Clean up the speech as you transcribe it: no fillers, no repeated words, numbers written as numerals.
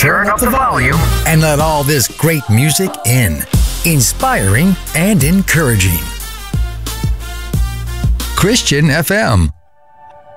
turn up the volume, and let all this great music in. Inspiring and encouraging. Christian FM.